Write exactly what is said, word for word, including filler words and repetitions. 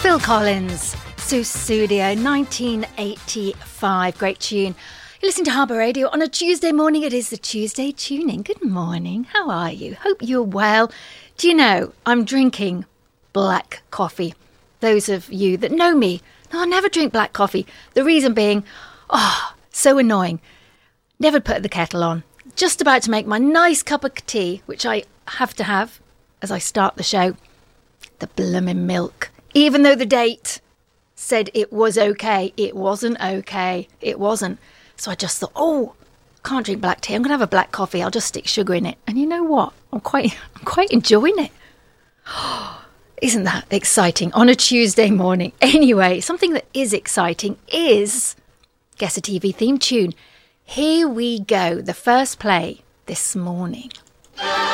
Phil Collins, Sussudio, nineteen eighty-five. Great tune. You listen to Harbour Radio on a Tuesday morning. It is the Tuesday Tuning. Good morning. How are you? Hope you're well. Do you know, I'm drinking black coffee. Those of you that know me, no, I never drink black coffee. The reason being, oh, so annoying. Never put the kettle on. Just about to make my nice cup of tea, which I have to have as I start the show. The bloomin' milk. Even though the date said it was okay, it wasn't okay. It wasn't. So I just thought, oh, can't drink black tea. I'm going to have a black coffee. I'll just stick sugar in it. And you know what? I'm quite, I'm quite enjoying it. Isn't that exciting on a Tuesday morning? Anyway, something that is exciting is Guess a T V theme tune. Here we go. The first play this morning.